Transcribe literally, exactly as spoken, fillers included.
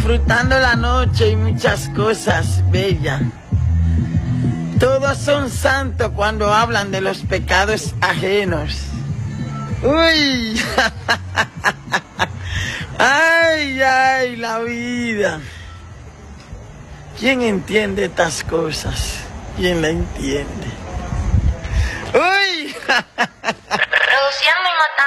disfrutando la noche y muchas cosas bellas. Todos son santos cuando hablan de los pecados ajenos. ¡Uy! ¡Ay, ay, la vida! ¿Quién entiende estas cosas? ¿Quién la entiende? ¡Uy!